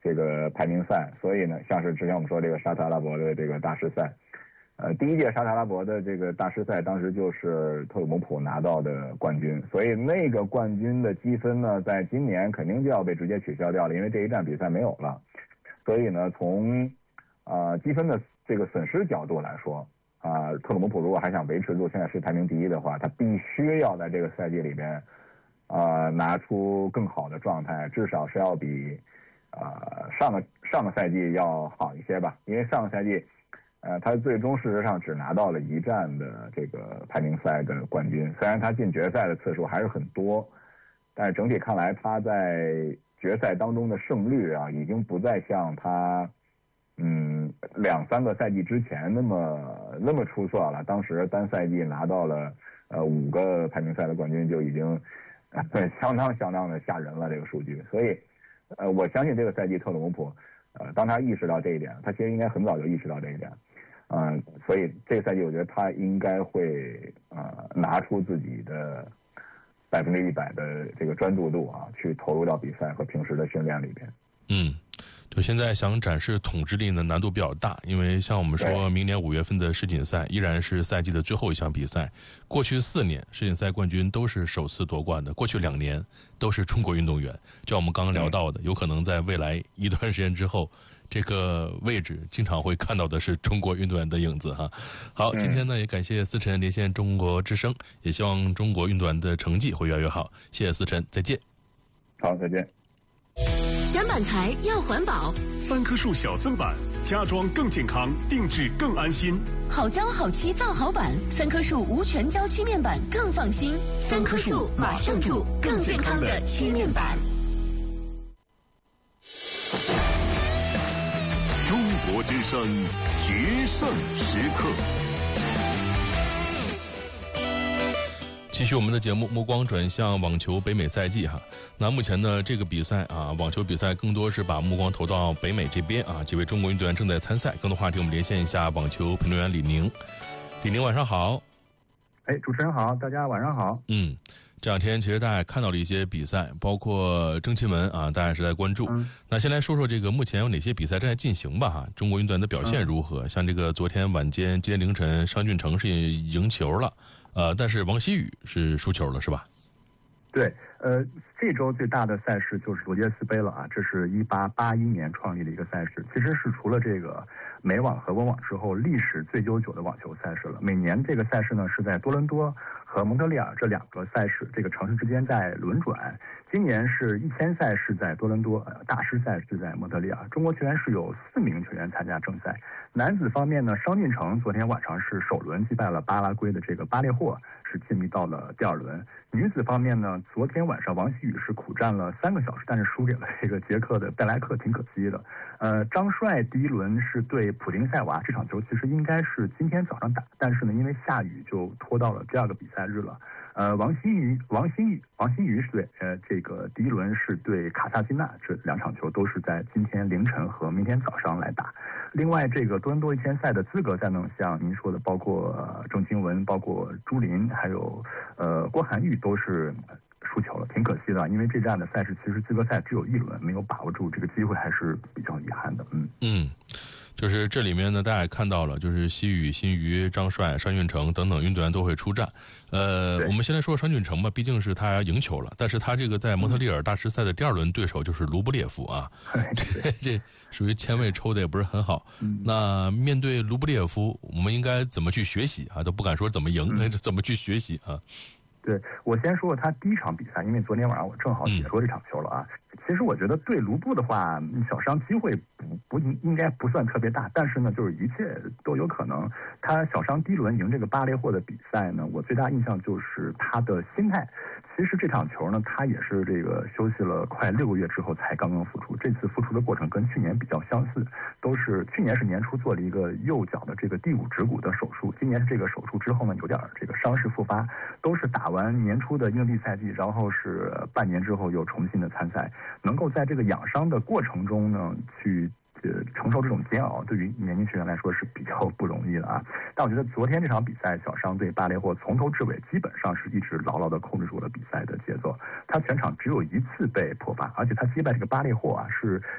这个排名赛，所以呢，像是之前我们说这个沙特阿拉伯的这个大师赛，第一届沙特阿拉伯的这个大师赛，当时就是特鲁姆普拿到的冠军，所以那个冠军的积分呢，在今年肯定就要被直接取消掉了，因为这一站比赛没有了。所以呢，从积分的这个损失角度来说，特鲁姆普如果还想维持住现在是排名第一的话，他必须要在这个赛季里边拿出更好的状态，至少是要比上个赛季要好一些吧，因为上个赛季他最终事实上只拿到了一站的这个排名赛的冠军，虽然他进决赛的次数还是很多，但是整体看来他在决赛当中的胜率已经不再像他2-3个赛季之前那么出色了。当时单赛季拿到了5个排名赛的冠军，就已经相当的吓人了这个数据。所以我相信这个赛季特鲁姆普当他意识到这一点，他其实应该很早就意识到这一点，所以这个赛季我觉得他应该会拿出自己的100%的这个专注度去投入到比赛和平时的训练里边。 就现在想展示统治力呢，难度比较大，因为像我们说明年5月份的世锦赛依然是赛季的最后一项比赛。过去4年世锦赛冠军都是首次夺冠的，过去2年都是中国运动员。就像我们刚刚聊到的，有可能在未来一段时间之后，这个位置经常会看到的是中国运动员的影子哈。好，今天呢也感谢思辰连线中国之声，也希望中国运动员的成绩会越来越好。谢谢思辰，再见。 好，再见。 选板材要环保 ，3棵树小森板，家装更健康，定制更安心。 好胶好漆造好板，3棵树无全胶漆面板更放心。3棵树马上住更健康的漆面板。 中国之声决胜时刻。 继续我们的节目，目光转向网球北美赛季哈。那目前呢，这个比赛网球比赛更多是把目光投到北美这边几位中国运动员正在参赛。更多话题我们连线一下网球评论员李宁。李宁晚上好。 主持人好，大家晚上好。 这两天其实大家也看到了一些比赛，包括郑钦文大家是在关注。那先来说说这个目前有哪些比赛正在进行吧中国运动员的表现如何？像这个昨天晚间今天凌晨商俊成是赢球了，但是王曦雨是输球了是吧？ 对，这周最大的赛事就是罗杰斯杯了这是1881年创立的一个赛事，其实是除了这个美网和温网之后历史最悠久的网球赛事了。每年这个赛事呢是在多伦多和蒙特利尔这2个赛事这个城市之间在轮转。今年是1000赛是在多伦多，大师赛是在蒙特利尔。中国球员是有4名球员参加正赛。男子方面呢，商俊成昨天晚上是首轮击败了巴拉圭的这个巴列霍，是晋级到了第2轮。女子方面呢，昨天晚上王曦雨是苦战了3个小时，但是输给了这个捷克的贝莱克，挺可惜的。张帅第1轮是对普丁塞娃，这场球其实应该是今天早上打，但是呢因为下雨就拖到了第2个比赛日了。王曦雨是对这个第1轮是对卡萨金娜，这2场球都是在今天凌晨和明天早上来打。另外这个多伦多1000赛的资格赛呢，像您说的包括郑钦文，包括朱琳，还有郭涵玉都是输球了，挺可惜的，因为这站的赛事其实资格赛只有1轮，没有把握住这个机会，还是比较遗憾的。 就是这里面呢，大家也看到了，就是曦雨、辛瑜、张帅、商俊成等等运动员都会出战。我们先来说商俊成吧，毕竟是他赢球了，但是他这个在蒙特利尔大师赛的第2轮对手就是卢布列夫这属于签位抽的也不是很好。那面对卢布列夫，我们应该怎么去学习都不敢说怎么赢，怎么去学习对，我先说说他第1场比赛，因为昨天晚上我正好解说这场球了其实我觉得对卢布的话，小伤机会应该不算特别大，但是呢，就是一切都有可能。他小伤第1轮赢这个巴列霍的比赛呢，我最大印象就是他的心态。其实这场球呢，他也是这个休息了快6个月之后才刚刚复出。这次复出的过程跟去年比较相似，都是去年是年初做了一个右脚的这个第5指骨的手术，今年是这个手术之后呢，有点这个伤势复发，都是打完年初的硬地赛季，然后是半年之后又重新的参赛，能够在这个养伤的过程中呢去承受这种煎熬，对于年轻球员来说是比较不容易的但我觉得昨天这场比赛，小伤对巴列霍从头至尾基本上是一直牢牢的控制住了比赛的节奏。他全场只有1次被破发，而且他击败这个巴列霍是